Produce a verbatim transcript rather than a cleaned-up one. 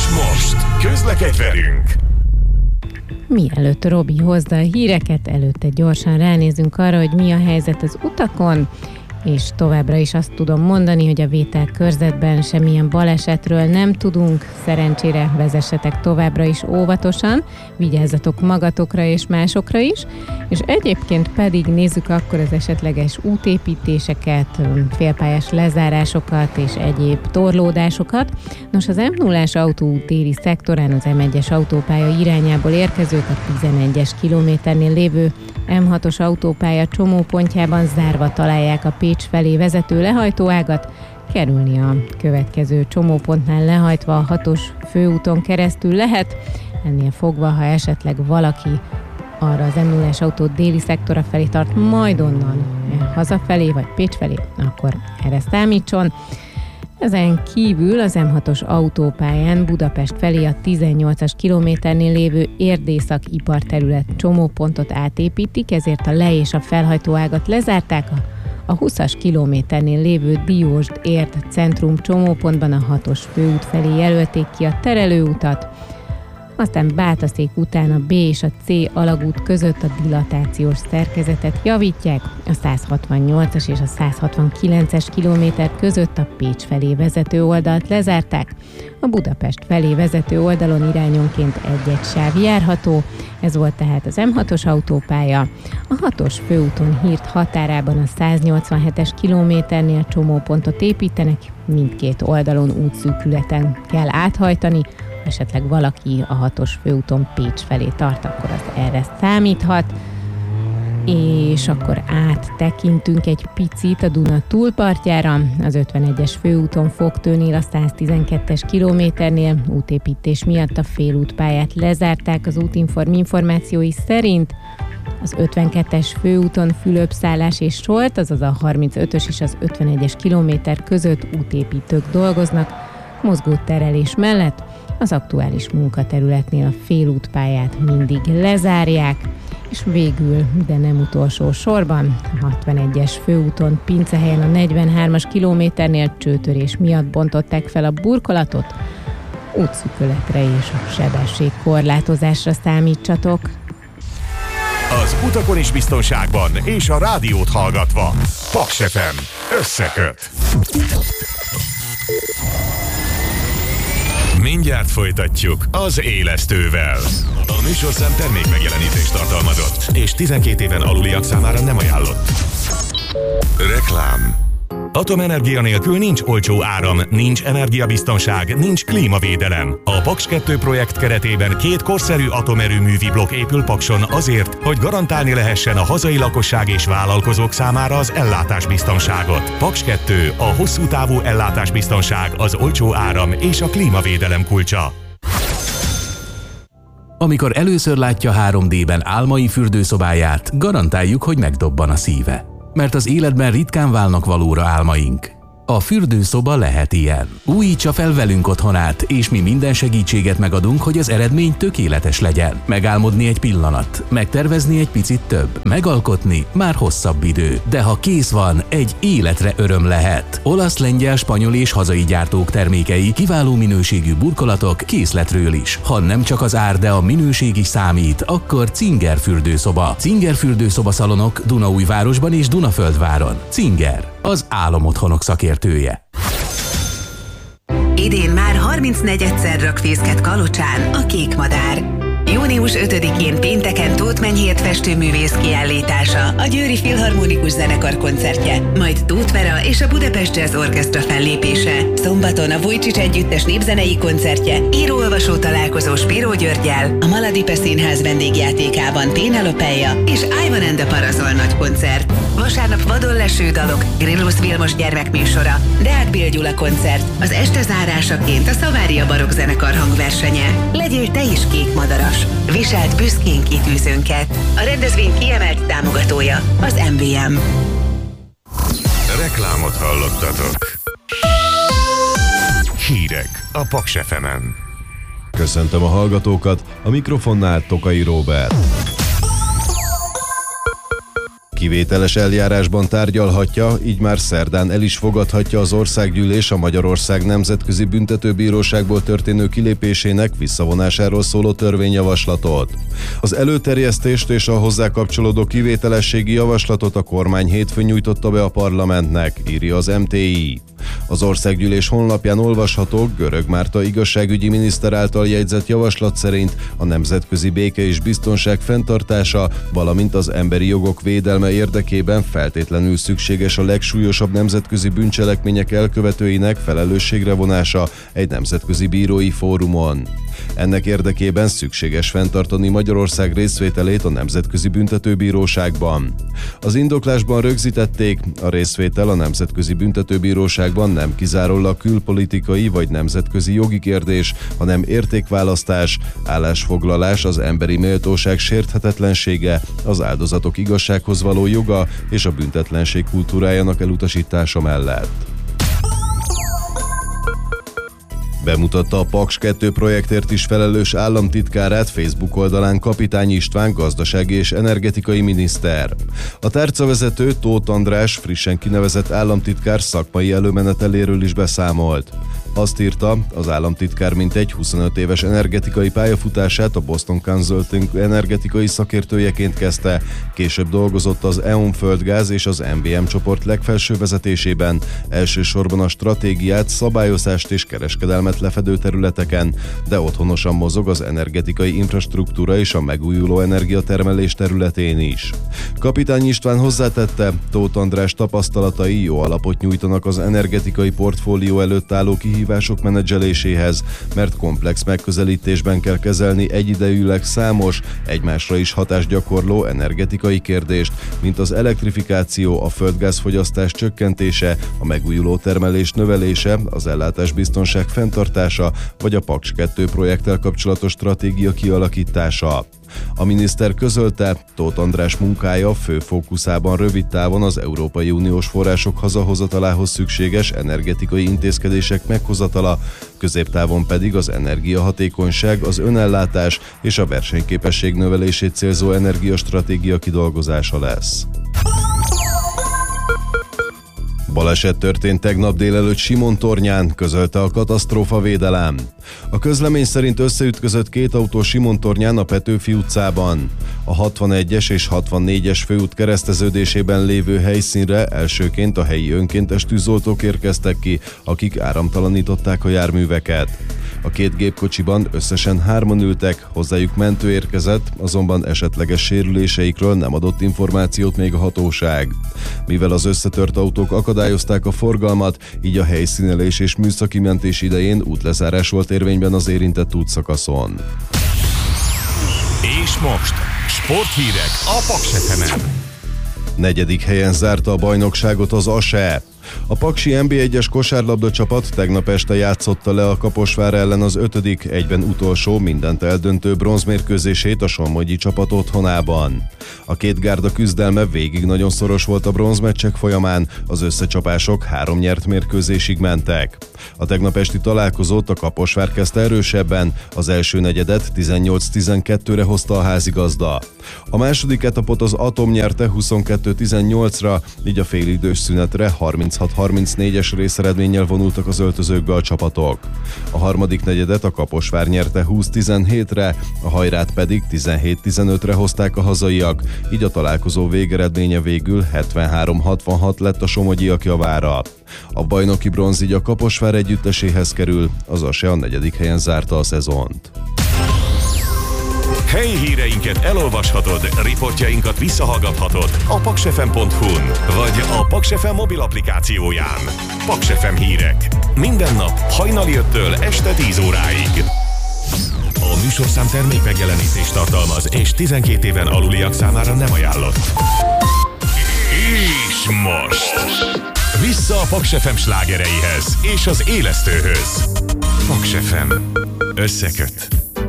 És most közlekedj velünk! Mielőtt Robi hozza a híreket, előtte gyorsan ránézünk arra, hogy mi a helyzet az utakon, és továbbra is azt tudom mondani, hogy a Vétel körzetben semmilyen balesetről nem tudunk, szerencsére vezessetek továbbra is óvatosan, vigyázzatok magatokra és másokra is, és egyébként pedig nézzük akkor az esetleges útépítéseket, félpályás lezárásokat és egyéb torlódásokat. Nos, az em nullás autóút téli szektorán az em egyes autópálya irányából érkezők a tizenegyes kilométernél lévő em hatos autópálya csomópontjában zárva találják a Pécs felé vezető lehajtóágat, kerülni a következő csomópontnál lehajtva a hatos főúton keresztül lehet, ennél fogva, ha esetleg valaki arra az em nullás autó déli szektora felé tart, majd onnan hazafelé vagy Pécs felé, akkor erre számítson. Ezen kívül az em hatos autópályán Budapest felé a tizennyolcas kilométernél lévő Érdészak iparterület csomópontot átépítik, ezért a le- és a felhajtóágat lezárták, a, a húszas kilométernél lévő Diósd Érd centrum csomópontban a hatos főút felé jelölték ki a terelőutat, aztán Bátaszék után a B és a C alagút között a dilatációs szerkezetet javítják, a száz hatvannyolcas és a száz hatvankilences kilométer között a Pécs felé vezető oldalt lezárták, a Budapest felé vezető oldalon irányonként egy-egy sáv járható, ez volt tehát az em hatos autópálya, a hatos főúton Hírt határában a száznyolcvanhetes kilométernél csomópontot építenek, mindkét oldalon útszűkületen kell áthajtani, esetleg valaki a hatos főúton Pécs felé tart, akkor az erre számíthat. És akkor áttekintünk egy picit a Duna túlpartjára. Az ötvenegyes főúton Fogtőnél a száztizenkettes kilométernél útépítés miatt a félútpályát lezárták az Útinform információi szerint. Az ötvenkettes főúton Fülöp-Szálás és Solt, azaz a harmincötös és az ötvenegyes kilométer között útépítők dolgoznak, mozgóterelés mellett az aktuális munkaterületnél a félútpályát mindig lezárják, és végül, de nem utolsó sorban, a hatvanegyes főúton Pincehelyen a negyvenhármas kilométernél csőtörés miatt bontották fel a burkolatot, útszűkületre és a sebességkorlátozásra számítsatok. Az utakon is biztonságban és a rádiót hallgatva. Paks ef em összeköt. Mindjárt folytatjuk az Élesztővel. A műsorszám termék megjelenítést tartalmazott, és tizenkét éven aluliak számára nem ajánlott. Reklám. Atomenergia nélkül nincs olcsó áram, nincs energiabiztonság, nincs klímavédelem. A Paks kettő projekt keretében két korszerű atomerőművi blokk épül Pakson azért, hogy garantálni lehessen a hazai lakosság és vállalkozók számára az ellátásbiztonságot. Paks kettő, a hosszú távú ellátásbiztonság, az olcsó áram és a klímavédelem kulcsa. Amikor először látja három dében álmai fürdőszobáját, garantáljuk, hogy megdobban a szíve. Mert az életben ritkán válnak valóra álmaink. A fürdőszoba lehet ilyen. Újítsa fel velünk otthonát, és mi minden segítséget megadunk, hogy az eredmény tökéletes legyen. Megálmodni egy pillanat, megtervezni egy picit több, megalkotni már hosszabb idő. De ha kész van, egy életre öröm lehet. Olasz, lengyel, spanyol és hazai gyártók termékei, kiváló minőségű burkolatok készletről is. Ha nem csak az ár, de a minőség is számít, akkor Cinger fürdőszoba. Cinger fürdőszoba szalonok Dunaújvárosban és Dunaföldváron. Cinger, az álomotthonok szakértője. Idén már harmincnegyedszer rak fészket Kalocsán a Kék Madár. június ötödikén pénteken Tóth Menyhért festőművész kiállítása, a Győri Filharmonikus Zenekar koncertje, majd Tóth Vera és a Budapest Jazz Orchestra fellépése. Szombaton a Vujcsics Együttes népzenei koncertje, író-olvasó találkozó Spiró Györggyel, a Maladipe Színház vendégjátékában Pénelopeja és Ivan and the Parasol nagy koncert. Vasárnap vadon leső dalok, Grillus Vilmos gyermekműsora, Deák Bél Gyula koncert, az este zárásaként a Szavária Barokk Zenekar hangversenye. Legyél te is kék madaras! Viselt büszkén kitűzőnket. A rendezvény kiemelt támogatója az em vé em. Reklámot hallottatok. Hírek a Paks ef emen. Köszöntöm a hallgatókat, a mikrofonnál Tokai Róbert. Kivételes eljárásban tárgyalhatja, így már szerdán el is fogadhatja az országgyűlés a Magyarország Nemzetközi Büntetőbíróságból történő kilépésének visszavonásáról szóló törvényjavaslatot. Az előterjesztést és a hozzá kapcsolódó kivételességi javaslatot a kormány hétfőn nyújtotta be a parlamentnek, írja az em té i. Az országgyűlés honlapján olvasható, Görög Márta igazságügyi miniszter által jegyzett javaslat szerint a nemzetközi béke és biztonság fenntartása, valamint az emberi jogok védelme érdekében feltétlenül szükséges a legsúlyosabb nemzetközi bűncselekmények elkövetőinek felelősségre vonása egy nemzetközi bírói fórumon. Ennek érdekében szükséges fenntartani Magyarország részvételét a Nemzetközi Büntetőbíróságban. Az indoklásban rögzítették, a részvétel a Nemzetközi Büntetőbíróságban nem kizárólag külpolitikai vagy nemzetközi jogi kérdés, hanem értékválasztás, állásfoglalás az emberi méltóság sérthetetlensége, az áldozatok igazsághoz való joga és a büntetlenség kultúrájának elutasítása mellett. Bemutatta a Paks kettő projektért is felelős államtitkárát Facebook oldalán Kapitány István gazdasági és energetikai miniszter. A tárcavezető Tóth András frissen kinevezett államtitkár szakmai előmeneteléről is beszámolt. Azt írta, az államtitkár mintegy huszonöt éves energetikai pályafutását a Boston Consulting energetikai szakértőjeként kezdte, később dolgozott az é o en Földgáz és az em vé em csoport legfelső vezetésében, elsősorban a stratégiát, szabályozást és kereskedelmet lefedő területeken, de otthonosan mozog az energetikai infrastruktúra és a megújuló energiatermelés területén is. Kapitány István hozzátette, Tóth András tapasztalatai jó alapot nyújtanak az energetikai portfólió előtt álló kihívások menedzseléséhez, mert komplex megközelítésben kell kezelni egyidejűleg számos, egymásra is hatást gyakorló energetikai kérdést, mint az elektrifikáció, a földgázfogyasztás csökkentése, a megújuló termelés növelése, az ellátásbiztonság fenntartása, vagy a Paks kettő projekttel kapcsolatos stratégia kialakítása. A miniszter közölte, Tóth András munkája fő fókuszában rövid távon az Európai Uniós források hazahozatalához szükséges energetikai intézkedések meghozatala, középtávon pedig az energiahatékonyság, az önellátás és a versenyképesség növelését célzó energiastratégia kidolgozása lesz. Baleset történt tegnap délelőtt Simontornyán, közölte a katasztrófavédelem. A közlemény szerint összeütközött két autó Simontornyán a Petőfi utcában. A hatvanegyes és hatvannégyes főút kereszteződésében lévő helyszínre elsőként a helyi önkéntes tűzoltók érkeztek ki, akik áramtalanították a járműveket. A két gépkocsiban összesen hárman ültek, hozzájuk mentő érkezett, azonban esetleges sérüléseikről nem adott információt még a hatóság. Mivel az összetört autók akadályozták a forgalmat, így a helyszínelés és műszaki mentés idején útlezárás volt érvényben az érintett útszakaszon. És most sporthírek a Paks ef emen. Negyedik helyen zárta a bajnokságot az á es e. A paksi en bé egyes kosárlabda csapat tegnap este játszotta le a Kaposvár ellen az ötödik, egyben utolsó, mindent eldöntő bronzmérkőzését a sommogyi csapat otthonában. A két gárda küzdelme végig nagyon szoros volt a bronzmeccsek folyamán, az összecsapások három nyert mérkőzésig mentek. A tegnap esti találkozót a Kaposvár kezdte erősebben, az első negyedet tizennyolc tizenkettőre hozta a házigazda. A második etapot az Atom nyerte huszonkettő tizennyolcra, így a félidős szünetre harminchat harmincnégyes részeredménnyel vonultak az öltözőkbe a csapatok. A harmadik negyedet a Kaposvár nyerte húsz tizenhétre, a Hajrát pedig tizenhét tizenötre hozták a hazaiak, így a találkozó végeredménye végül hetvenhárom hatvanhat lett a somogyiak javára. A bajnoki bronz így a Kaposvár együtteséhez kerül, az á es e a negyedik helyen zárta a szezont. Helyi híreinket elolvashatod, riportjainkat visszahallgathatod a paksefem pont hu-n vagy a Paks ef em mobil applikációján. Paks ef em hírek. Minden nap hajnali öttől este tíz óráig. A műsorszám termék megjelenítést tartalmaz, és tizenkét éven aluliak számára nem ajánlott. És most vissza a Paks ef em slágereihez és az élesztőhöz. Paks ef em összeköt.